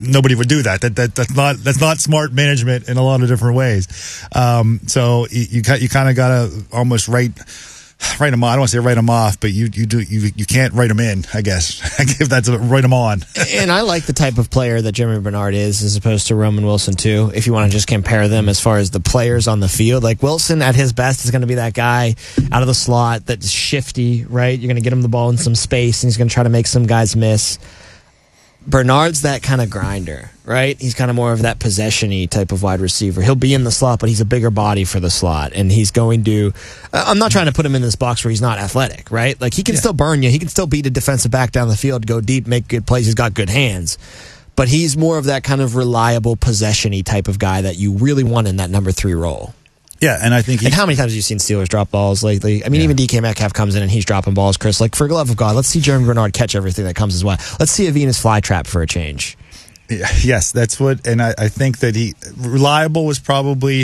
nobody would do that. That's not smart management in a lot of different ways. So you kind of got to almost write them off. I don't want to say write them off, but you can't write them in, I guess. If that's write them on. And I like the type of player that Jeremy Bernard is, as opposed to Roman Wilson too. If you want to just compare them as far as the players on the field, like Wilson at his best is going to be that guy out of the slot that's shifty, right? You're going to get him the ball in some space, and he's going to try to make some guys miss. Bernard's that kind of grinder, right? He's kind of more of that possession-y type of wide receiver. He'll be in the slot, but he's a bigger body for the slot, and he's going to... I'm not trying to put him in this box where he's not athletic, right? Like, he can still burn you. He can still beat a defensive back down the field, go deep, make good plays. He's got good hands. But he's more of that kind of reliable, possession-y type of guy that you really want in that number 3 role. Yeah, and I think... And how many times have you seen Steelers drop balls lately? I mean, even DK Metcalf comes in and he's dropping balls, Chris. Like, for the love of God, let's see Jeremy Bernard catch everything that comes his way. Let's see a Venus flytrap for a change. Yes, that's what... And I think that reliable was probably...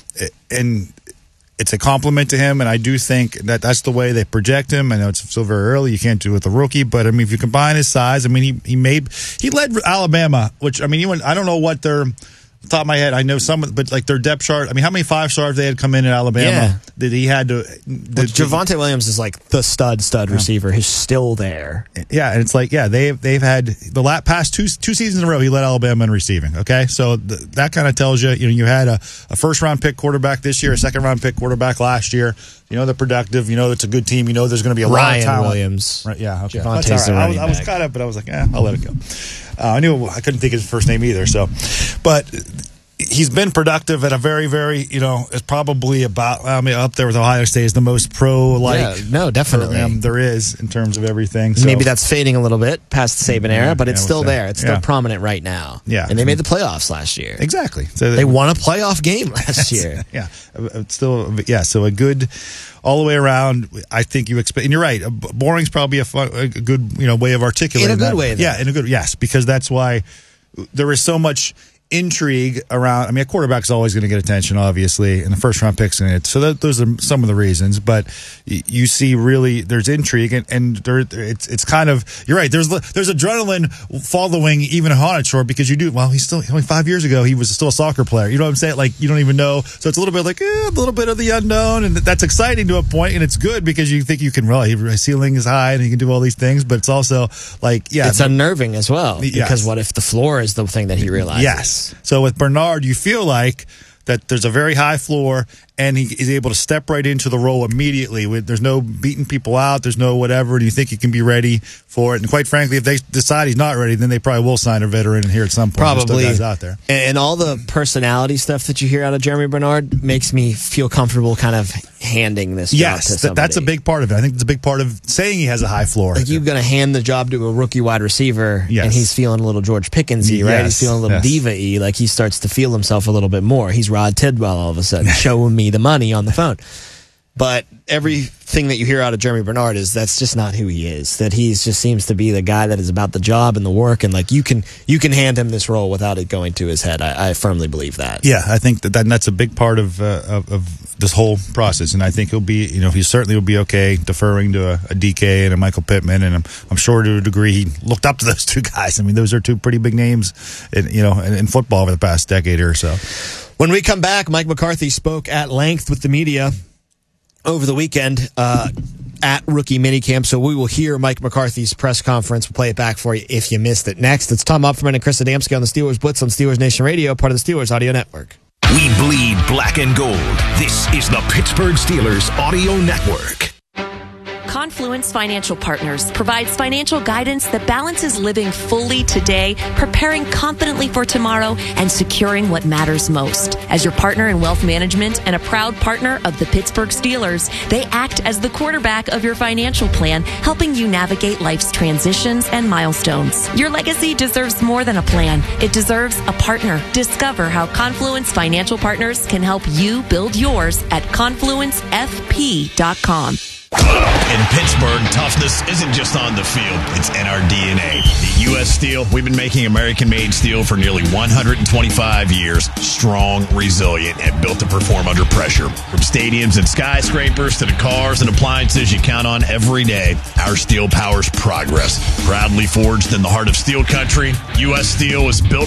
And it's a compliment to him, and I do think that that's the way they project him. I know it's still very early. You can't do it with a rookie, but, I mean, if you combine his size, I mean, he led Alabama, which, I mean, I don't know what their... Top of my head, I know some, but like their depth chart. I mean, how many 5-stars they had come in Alabama that he had to? Javonte Williams is like the stud receiver. He's still there. Yeah, and it's like they've had the past two seasons in a row. He led Alabama in receiving. Okay, so that kind of tells you you had a first round pick quarterback this year, a second round pick quarterback last year. You know they're productive. You know it's a good team. You know there's going to be a lot of talent. Ryan Williams. Right, yeah, okay. Javonte's the running back. I was caught up, but I was like, I'll let it go. I couldn't think of his first name either. So, but he's been productive at a very, very, it's probably about, up there with Ohio State is the most pro-like. Yeah, no, definitely. Program there is in terms of everything. So. Maybe that's fading a little bit past the Saban era, but it's still there. It's still prominent right now. Yeah. And they made the playoffs last year. Exactly. So they won a playoff game last year. Yeah. So a good... All the way around, I think you expect, and you're right. Boring's probably a good, way of articulating in a good way. Yeah, yes, because that's why there is so much intrigue around. I mean, a quarterback's always going to get attention, obviously, and the first round picks in it. So those are some of the reasons. But you see, really, there's intrigue, and it's kind of you're right. There's adrenaline following even Honachor because you do. Well, he's still only 5 years ago. He was still a soccer player. You know what I'm saying? Like you don't even know. So it's a little bit like a little bit of the unknown, and that's exciting to a point, and it's good because you think you can. Well, his ceiling is high, and he can do all these things. But it's also like it's unnerving as well because what if the floor is the thing that he realizes? Yes. So with Bernard, you feel like that there's a very high floor, and he is able to step right into the role immediately. There's no beating people out. There's no whatever, and you think he can be ready for it. And quite frankly, if they decide he's not ready, then they probably will sign a veteran here at some point. Probably. There's still guys out there. And all the personality stuff that you hear out of Jeremy Bernard makes me feel comfortable kind of handing this job to somebody. That's a big part of it. I think it's a big part of saying he has a high floor. Like you're going to hand the job to a rookie wide receiver, and he's feeling a little George Pickens-y, right? He's feeling a little diva-y, like he starts to feel himself a little bit more. He's Rod Tidwell all of a sudden, showing me the money on the phone. But everything that you hear out of Jeremy Bernard is that's just not who he is. That he just seems to be the guy that is about the job and the work, and like you can hand him this role without it going to his head. I firmly believe that. Yeah, I think that's a big part of this whole process, and I think he'll be, he certainly will be okay deferring to a DK and a Michael Pittman, and I'm sure to a degree he looked up to those two guys. I mean, those are two pretty big names, in football over the past decade or so. When we come back, Mike McCarthy spoke at length with the media over the weekend at rookie minicamp, so we will hear Mike McCarthy's press conference. We'll play it back for you if you missed it. Next, it's Tom Opferman and Chris Adamski on the Steelers Blitz on Steelers Nation Radio, part of the Steelers Audio Network. We bleed black and gold. This is the Pittsburgh Steelers Audio Network. Confluence Financial Partners provides financial guidance that balances living fully today, preparing confidently for tomorrow, and securing what matters most. As your partner in wealth management and a proud partner of the Pittsburgh Steelers, they act as the quarterback of your financial plan, helping you navigate life's transitions and milestones. Your legacy deserves more than a plan. It deserves a partner. Discover how Confluence Financial Partners can help you build yours at confluencefp.com. In Pittsburgh, toughness isn't just on the field, it's in our DNA. At U.S. Steel, we've been making American-made steel for nearly 125 years, strong, resilient, and built to perform under pressure. From stadiums and skyscrapers to the cars and appliances you count on every day, our steel powers progress. Proudly forged in the heart of steel country, U.S. Steel is built